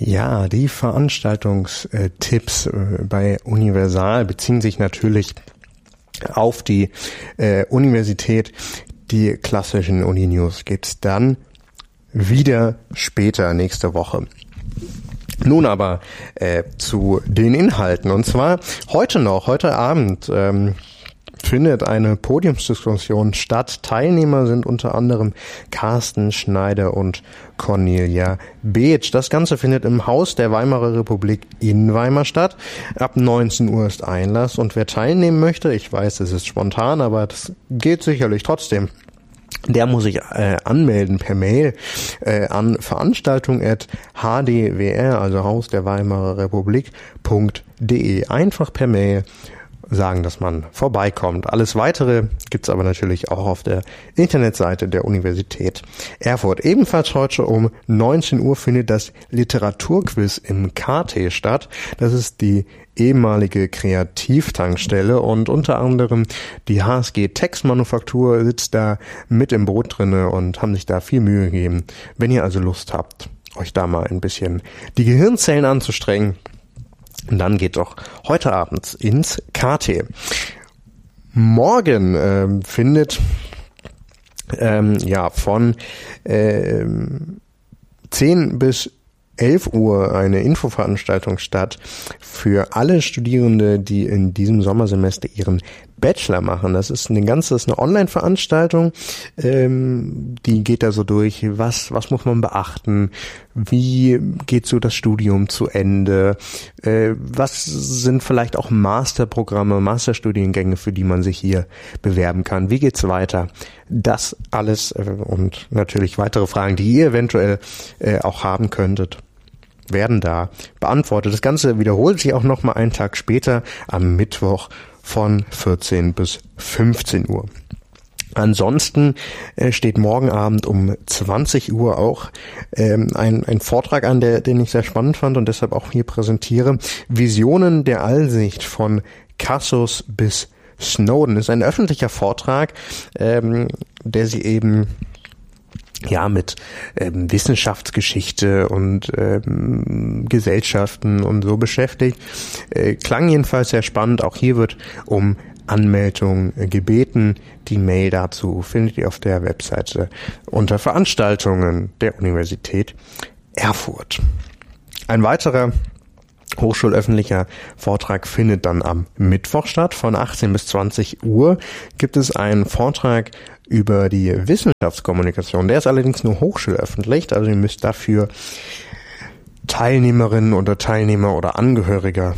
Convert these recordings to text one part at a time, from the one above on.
Ja, die Veranstaltungstipps bei Universal beziehen sich natürlich auf die Universität. Die klassischen Uni-News gibt's dann wieder später nächste Woche. Nun aber zu den Inhalten. Und zwar heute Abend findet eine Podiumsdiskussion statt. Teilnehmer sind unter anderem Carsten Schneider und Cornelia Beetsch. Das Ganze findet im Haus der Weimarer Republik in Weimar statt. Ab 19 Uhr ist Einlass und wer teilnehmen möchte, ich weiß, es ist spontan, aber das geht sicherlich trotzdem. Der muss sich anmelden per Mail an veranstaltung@hdwr, also Haus der Weimarer Republik.de. Einfach per Mail sagen, dass man vorbeikommt. Alles Weitere gibt's aber natürlich auch auf der Internetseite der Universität Erfurt. Ebenfalls heute um 19 Uhr findet das Literaturquiz im KT statt. Das ist die ehemalige Kreativtankstelle und unter anderem die HSG Textmanufaktur sitzt da mit im Boot drinne und haben sich da viel Mühe gegeben. Wenn ihr also Lust habt, euch da mal ein bisschen die Gehirnzellen anzustrengen, und dann geht doch heute Abend ins KT. Morgen findet von 10 bis 11 Uhr eine Infoveranstaltung statt für alle Studierende, die in diesem Sommersemester ihren Bachelor machen. Das ist eine Online-Veranstaltung, die geht da so durch, was muss man beachten, wie geht so das Studium zu Ende, was sind vielleicht auch Masterprogramme, Masterstudiengänge, für die man sich hier bewerben kann, wie geht's weiter, das alles und natürlich weitere Fragen, die ihr eventuell auch haben könntet, werden da beantwortet. Das Ganze wiederholt sich auch nochmal einen Tag später am Mittwoch von 14 bis 15 Uhr. Ansonsten steht morgen Abend um 20 Uhr auch ein Vortrag an, den ich sehr spannend fand und deshalb auch hier präsentiere. Visionen der Allsicht von Cassus bis Snowden ist ein öffentlicher Vortrag, der sie eben mit Wissenschaftsgeschichte und Gesellschaften und so beschäftigt. Klang jedenfalls sehr spannend. Auch hier wird um Anmeldung gebeten. Die Mail dazu findet ihr auf der Webseite unter Veranstaltungen der Universität Erfurt. Ein weiterer hochschulöffentlicher Vortrag findet dann am Mittwoch statt. Von 18 bis 20 Uhr gibt es einen Vortrag über die Wissenschaftskommunikation. Der ist allerdings nur hochschulöffentlich, also ihr müsst dafür Teilnehmerinnen oder Teilnehmer oder Angehörige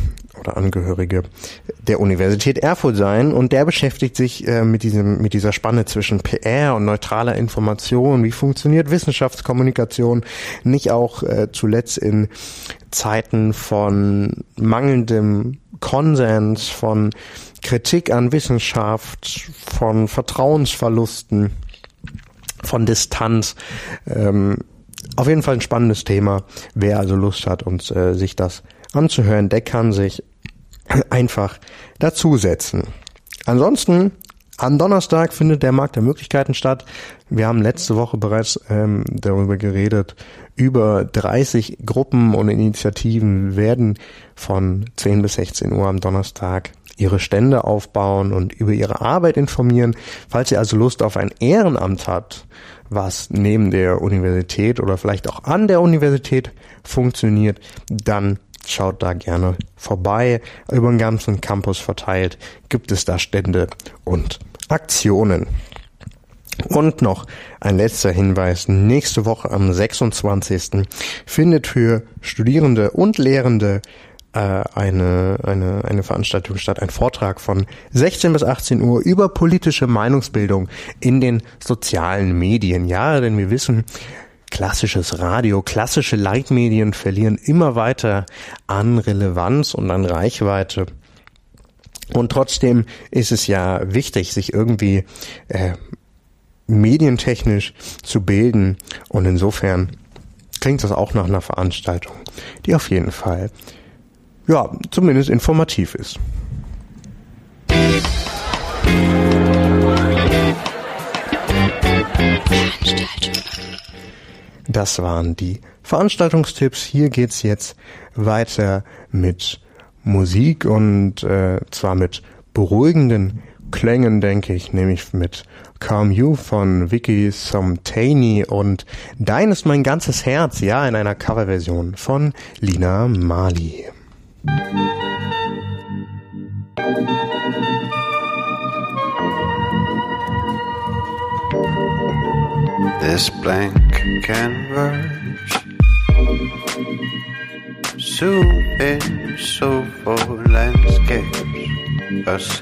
der Universität Erfurt sein und der beschäftigt sich mit dieser Spanne zwischen PR und neutraler Information. Wie funktioniert Wissenschaftskommunikation? Nicht auch zuletzt in Zeiten von mangelndem Konsens, von Kritik an Wissenschaft, von Vertrauensverlusten, von Distanz. Auf jeden Fall ein spannendes Thema. Wer also Lust hat, uns sich das anzuhören, der kann sich einfach dazusetzen. Ansonsten, am Donnerstag findet der Markt der Möglichkeiten statt. Wir haben letzte Woche bereits darüber geredet. Über 30 Gruppen und Initiativen werden von 10 bis 16 Uhr am Donnerstag ihre Stände aufbauen und über ihre Arbeit informieren. Falls ihr also Lust auf ein Ehrenamt habt, was neben der Universität oder vielleicht auch an der Universität funktioniert, dann schaut da gerne vorbei. Über den ganzen Campus verteilt gibt es da Stände und Aktionen. Und noch ein letzter Hinweis. Nächste Woche am 26. findet für Studierende und Lehrende eine Veranstaltung statt, ein Vortrag von 16 bis 18 Uhr über politische Meinungsbildung in den sozialen Medien. Ja, denn wir wissen, klassisches Radio, klassische Leitmedien verlieren immer weiter an Relevanz und an Reichweite. Und trotzdem ist es ja wichtig, sich irgendwie medientechnisch zu bilden. Und insofern klingt das auch nach einer Veranstaltung, die auf jeden Fall zumindest informativ ist. Das waren die Veranstaltungstipps. Hier geht's jetzt weiter mit Musik und zwar mit beruhigenden Klängen, denke ich, nämlich mit Calm You von Vicky Somtani und Dein ist mein ganzes Herz, ja, in einer Coverversion von Lina Marley. This blank canvas, soothing, soulful landscapes, a